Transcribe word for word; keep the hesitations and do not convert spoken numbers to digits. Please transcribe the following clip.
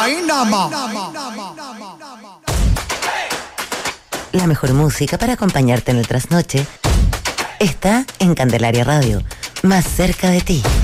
ahí nada más. La mejor música para acompañarte en el trasnoche está en Candelaria Radio, más cerca de ti.